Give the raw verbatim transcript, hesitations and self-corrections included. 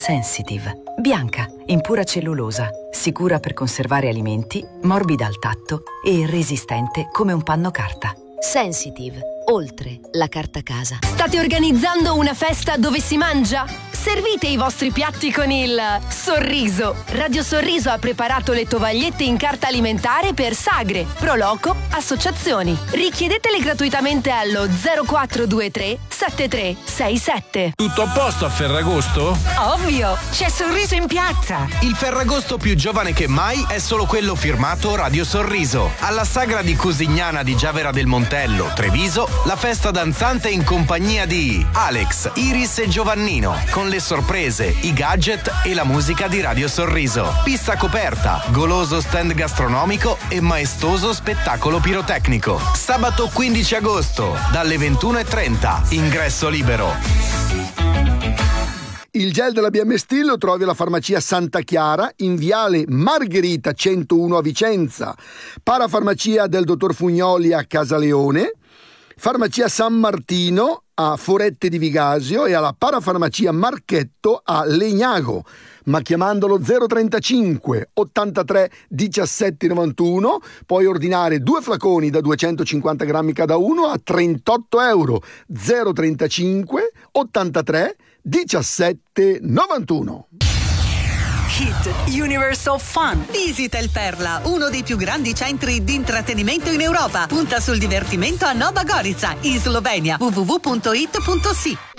Sensitive. Bianca, in pura cellulosa, sicura per conservare alimenti, morbida al tatto e resistente come un panno carta. Sensitive. Oltre la carta casa. State organizzando una festa dove si mangia? Servite i vostri piatti con il sorriso. Radio Sorriso ha preparato le tovagliette in carta alimentare per sagre, proloco, associazioni. Richiedetele gratuitamente allo zero quattro due tre sette tre sei sette. Tutto a posto a Ferragosto? Ovvio, c'è Sorriso in piazza. Il Ferragosto più giovane che mai è solo quello firmato Radio Sorriso. Alla sagra di Cosignana di Giavera del Montello, Treviso, la festa danzante in compagnia di Alex, Iris e Giovannino, con le sorprese, i gadget e la musica di Radio Sorriso. Pista coperta, goloso stand gastronomico e maestoso spettacolo pirotecnico. Sabato quindici agosto, dalle ventuno e trenta. Ingresso libero. Il gel della B M Steel lo trovi alla farmacia Santa Chiara in viale Margherita centouno a Vicenza, parafarmacia del dottor Fugnoli a Casaleone, farmacia San Martino a Forette di Vigasio e alla parafarmacia Marchetto a Legnago, ma chiamandolo zero trentacinque ottantatré diciassette novantuno puoi ordinare due flaconi da duecentocinquanta grammi cada uno a trentotto euro. Zero trentacinque ottantatré diciassette novantuno. Hit Universal Fun. Visita il Perla, uno dei più grandi centri di intrattenimento in Europa. Punta sul divertimento a Nova Gorica, in Slovenia. w w w punto hit punto s i